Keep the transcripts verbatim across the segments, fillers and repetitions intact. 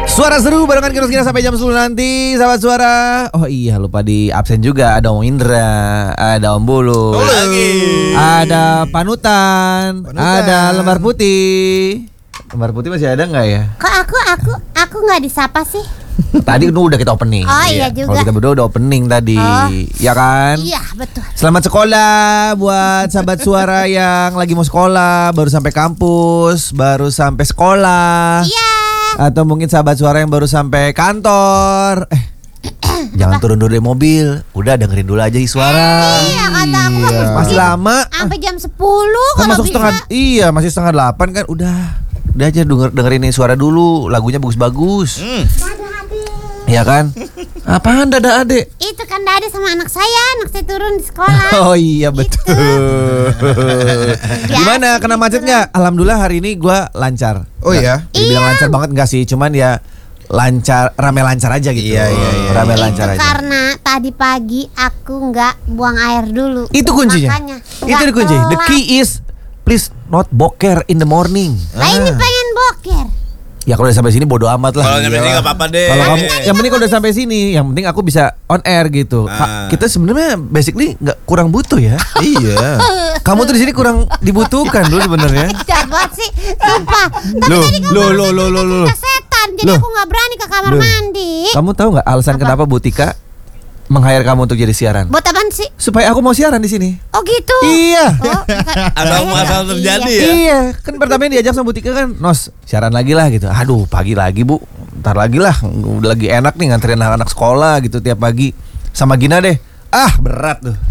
Suara seru barengan kira-kira sampai jam sepuluh nanti, sahabat suara. Oh iya, lupa di absen juga. Ada Om Indra, ada Om Bulu, oh, lagi. ada panutan, panutan, ada lembar putih. Lembar putih masih ada nggak ya? Kok aku aku aku nggak disapa sih? Tadi udah kita opening. Oh iya juga. Kalau kita berdua udah opening tadi, oh, ya kan? Iya betul. Selamat sekolah buat sahabat suara yang lagi mau sekolah, baru sampai kampus, baru sampai sekolah. Iya. Atau mungkin sahabat suara yang baru sampai kantor. Eh, jangan turun dulu dari mobil. Udah dengerin dulu aja suara. Iya, kata aku iya. Masih lama. Sampai jam sepuluh kan kalau masuk bisa. Setengah, iya, masih setengah delapan kan. Udah. Udah aja denger, dengerin ini suara dulu. Lagunya bagus-bagus. Hmm. Iya kan? Apaan dada adek? Itu kan dada sama anak saya. Anak saya turun di sekolah. Oh iya betul. Gimana? Kena macet nggak? Alhamdulillah hari ini gue lancar. Oh iya? Dibilang iya. lancar banget nggak sih? Cuman ya lancar, rame lancar aja gitu. Iya iya iya. Rame itu lancar aja. Karena tadi pagi aku nggak buang air dulu. Itu kuncinya. Makanya, itu di kunci. The key is please not boker in the morning. Lah ah. ini pengen boker. Ya kalau udah sampai sini bodo amat lah. Kalau nyampe sini nggak apa-apa deh. Kalau kamu, yang penting kalau udah sampai sini, yang penting aku bisa on air gitu. Ah. Kita sebenarnya basically nggak kurang butuh ya. Iya. Kamu tuh di sini kurang dibutuhkan dulu sebenarnya. Jabat sih, sumpah. Tapi loh, tadi kamu loh, loh, loh, loh, loh. setan, jadi loh. aku nggak berani ke kamar loh. mandi. Kamu tahu nggak alasan apa? Kenapa Bu Tika meng-hire kamu untuk jadi siaran? Buat apaan sih? Supaya aku mau siaran di sini. Oh gitu. Iya. Oh, ada masalah terjadi iya. ya? Iya, kan pertama yang diajak sama Bu Tika kan, Nos, siaran lagi lah gitu. Aduh, pagi lagi Bu. Ntar lagi lah, udah lagi enak nih nganterin anak-anak sekolah gitu tiap pagi. Sama Gina deh. Ah, berat tuh.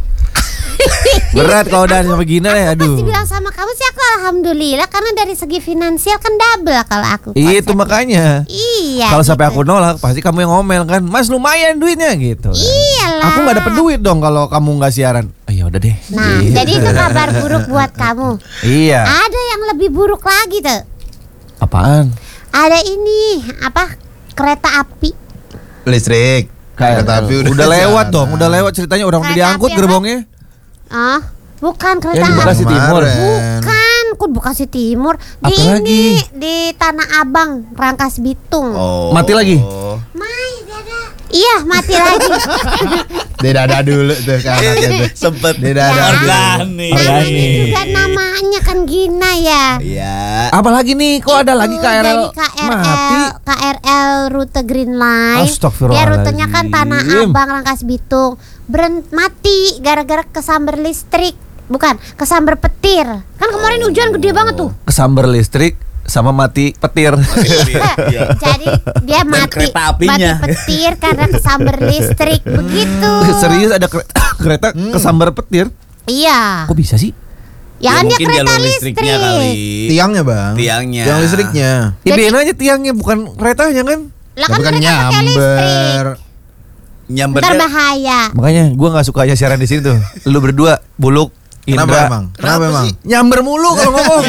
Berat kalau udah sama Gina deh, aduh. Pasti bilang sama kamu sih aku alhamdulillah karena dari segi finansial kan double kalau aku. Itu makanya. Iya. Kalau gitu. sampai aku nolak, pasti kamu yang ngomel kan. Mas lumayan duitnya gitu. Iyalah. Aku nggak dapet duit dong kalau kamu nggak siaran. Oh, ya udah deh. Nah, gitu. jadi itu kabar buruk buat kamu. Iya. Ada yang lebih buruk lagi tuh. Apaan? Ada ini apa? Kereta api. Listrik. Kereta api udah, udah lewat dong, udah lewat ceritanya orang udah diangkut gerbongnya. Ah, bukan kereta yang di Bekasi api. Timur. Bukan, kok Bekasi Timur. Di apa ini lagi? di Tanah Abang, Rangkas Bitung. Oh. Mati lagi. Mai, dada. Iya, mati lagi. Dia dada dulu tuh kan anaknya tuh. Sempet Dia dada. Organik. Namanya juga namanya kan Gina ya. Iya. Apalagi nih, kok ada lagi K R L Jadi K R L mati? K R L rute Green Line. Astagfirullahaladzim. Ya rutenya kan Tanah Abang, Rangkas Bitung. Berhenti mati gara-gara kesamber listrik. Bukan, kesamber petir. Kan kemarin hujan gede banget tuh. Kesamber listrik sama mati petir. Iya. Jadi dia Dan mati kereta apinya. mati petir karena kesamber listrik begitu. Serius ada kereta, kereta Hmm. kesamber petir? Iya. Kok bisa sih? Ya, kan dia mungkin kereta jalur listrik. listriknya kali. Tiangnya bang. Tiangnya. Tiang listriknya. Ya biarin aja tiangnya, bukan keretanya kan? Lah kan bukan mereka pakai listrik. nyamber. Nyambernya. Ntar bahaya. Makanya gue nggak suka aja siaran di sini tuh. Lu berdua, Buluk, Kenapa Indra, emang? Kenapa emang? nyamber mulu kalau ngomong.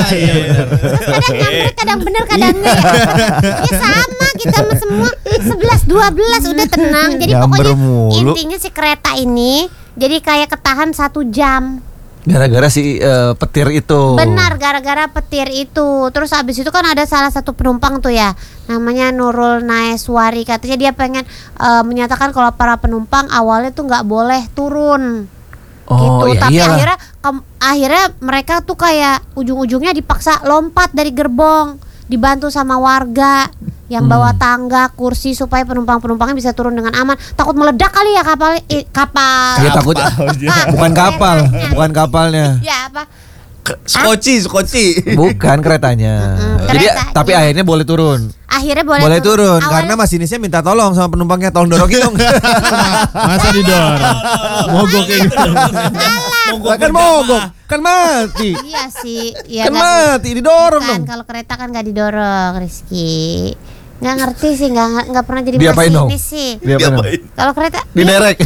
Terus kadang nyamber, kadang bener, kadang enggak ya. Ya sama kita sama semua sebelas dua belas udah tenang. Jadi Nyamber pokoknya mulu. intinya si kereta ini jadi kayak ketahan satu jam. Gara-gara si uh, petir itu. Benar, gara-gara petir itu. Terus abis itu kan ada salah satu penumpang tuh ya, namanya Nurul Naeswari. Katanya dia pengen uh, menyatakan kalau para penumpang awalnya tuh nggak boleh turun. Oh, gitu. ya Tapi iyalah. akhirnya ke- akhirnya mereka tuh kayak ujung-ujungnya dipaksa lompat dari gerbong, dibantu sama warga yang bawa tangga, kursi supaya penumpang-penumpangnya bisa turun dengan aman. Takut meledak kali ya kapal eh, kapal. Ya takut bukan kapal, bukan kapalnya. Ya apa? Skoci, skoci. Bukan keretanya. Mm-mm, Jadi keretanya. tapi akhirnya boleh turun. Akhirnya boleh, Boleh turun Awalnya- karena masinisnya minta tolong sama penumpangnya, tolong dorongin dong. Masa didorong? Mogok kayak gitu. Lah kan mogok, kan mati. Iya sih, ya Kan nggak- mati, didorong bukan, dong. kalau kereta kan nggak didorong, Rizky. Nggak ngerti sih, nggak nggak pernah jadi Diapain dong? masinis sih. Diapain? Kalau kereta, Diderek.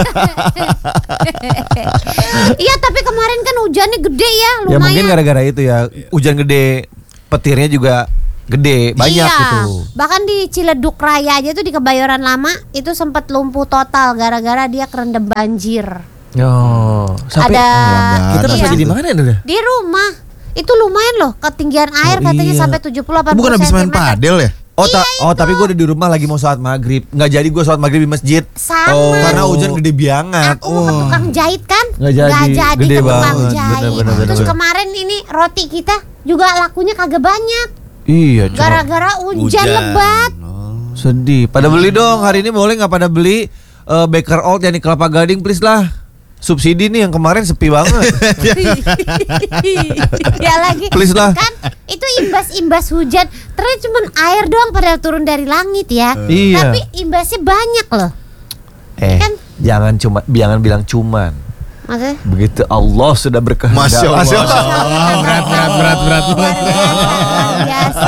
iya tapi kemarin kan hujannya gede ya, Ya mungkin lumayan. gara-gara itu ya, hujan gede, petirnya juga gede, banyak iya. gitu. Bahkan di Ciledug Raya aja tuh di Kebayoran Lama itu sempat lumpuh total gara-gara dia kerendam banjir. Oh, sampai Ada kita pas iya. lagi di mana ya? Udah? Di rumah. Itu lumayan loh ketinggian air Oh, katanya iya. sampai tujuh puluh delapan puluh Bukan habis main sentimeter. padel ya? Oh, ta- oh tapi gue udah di rumah lagi mau sholat maghrib. Nggak jadi gue sholat maghrib di masjid. Sama. Oh, karena hujan gede banget. Aku ke tukang jahit kan? Nggak jadi, jadi gede ke tukang banget. jahit. Bener, bener, bener, Terus bener. kemarin ini roti kita juga lakunya kagak banyak. Iya, coba. Gara-gara hujan, lebat. Sedih. Pada beli dong hari ini, boleh nggak pada beli uh, Baker Old yang di Kelapa Gading please lah. Subsidi nih yang kemarin sepi banget. Ya lagi. Please lah. Kan itu imbas-imbas hujan. Ternyata cuman air doang padahal turun dari langit ya. Iya. Tapi imbasnya banyak loh. Eh, Kan? jangan cuma jangan bilang cuman. Maksudnya? Begitu Allah sudah berkehendak. Masya Allah. Masya Allah. Oh, berat berat berat berat. Luar biasa.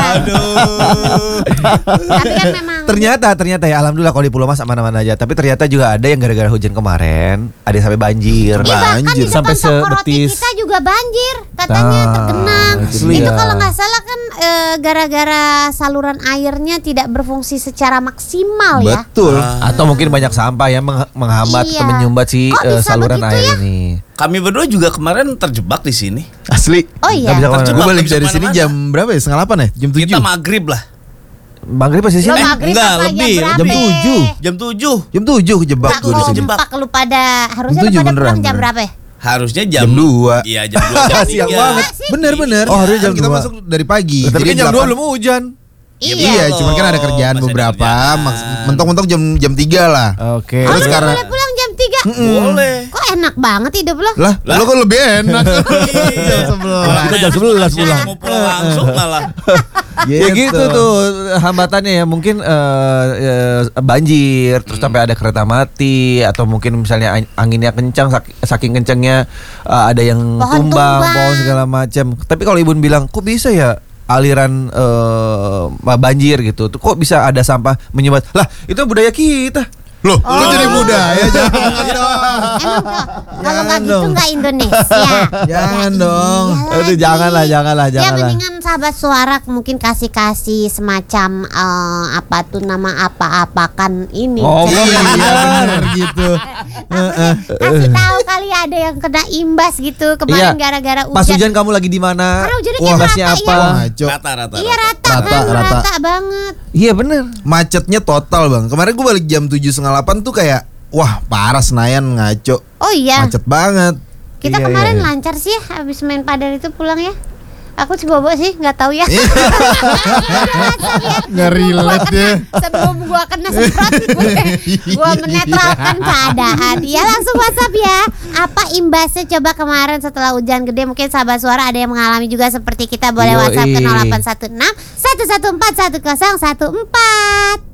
Tapi kan memang Ternyata ternyata ya alhamdulillah kalau di Pulau Mas aman-aman aja. Tapi ternyata juga ada yang gara-gara hujan kemarin ada yang sampai banjir. Iya, bahkan banjir. di Sampai depan toko roti sebetis. kita juga banjir katanya Ah, tergenang. itu Itu dia. kalau nggak salah kan eh, gara-gara saluran airnya tidak berfungsi secara maksimal ya. Betul. Atau mungkin banyak sampah yang meng- menghambat Iya. atau menyumbat si Kok eh, bisa saluran begitu air ya? ini. Kami berdua juga kemarin terjebak di sini. Asli. Oh iya. Nggak bisa kemana. Gue Terjebak, balik bisa dari sini kemana-mana. jam berapa ya? Setengah delapan ya? Jam tujuh. Kita maghrib lah. Maghrib pasti sih. Lo Eh, maghrib enggak, apa jam lebih, berapa? jam tujuh. Jam tujuh. Jam tujuh kejebak Pak, gue di sini. kompak lu pada harusnya Tujuh lu pada beneran, pulang jam beneran. berapa ya? Harusnya jam, Jam dua. Iya, jam dua. Jam Siang tiga. banget. Bener-bener. Oh, harusnya jam kita dua. masuk dari pagi. Tapi Jadi kan jam dua delapan. belum hujan. Iya. Iya, cuman kan ada kerjaan Masih ada beberapa. kerjaan. Maks- Mentok-mentok jam jam tiga lah. Oke. Oh, Terus lu karena- boleh pulang jam tiga. Boleh. Kok enak banget hidup lo? Lah, lo kok lebih enak. Iya. Kita jam sebelas pulang. Mau pulang langsung malah. Ya gitu tuh hambatannya ya mungkin eh, eh, banjir terus sampai ada kereta mati atau mungkin misalnya ang- anginnya kencang sak- saking kencangnya eh, ada yang Pohon tumbang, tumbang. pohon segala macam. Tapi kalau ibu bilang kok bisa ya aliran eh, banjir gitu tuh kok bisa ada sampah menyumbat. Lah itu budaya kita. Loh, lo jadi budaya jangan dong. Emang kok kalau nggak Jangan gitu dong. nggak Indonesia. Jangan dong. Iyalah, Aduh, Ji. janganlah, janganlah, Ya janganlah. mendingan sahabat suara mungkin kasih-kasih semacam eh, apa tuh nama apa-apakan ini. Oh, Jadi, Iya, bener gitu. maksudnya kasih tahu kali ada yang kena imbas gitu kemarin gara-gara hujan. Pas hujan kamu lagi di mana? Karena hujannya Wah, kayak imbasnya rata, apa? ya. Ngaco. Rata-rata. Iya rata, Rata, kan, rata. rata banget. Iya bener. Macetnya total bang. Kemarin gue balik jam tujuh setengah delapan tuh kayak wah parah Senayan ngaco. Oh iya. Macet banget. Kita Iya, kemarin iya, iya. lancar sih ya habis main padel itu pulang ya. Aku sih bobo sih, nggak tahu ya. Nggak relate ya. Sebelum gua kena semprot, gue, gua menetralkan keadaan. Ya langsung WhatsApp ya. Apa imbasnya coba kemarin setelah hujan gede? Mungkin sahabat suara ada yang mengalami juga seperti kita. Boleh Yoi. WhatsApp ke nol delapan satu enam satu satu empat satu nol satu empat.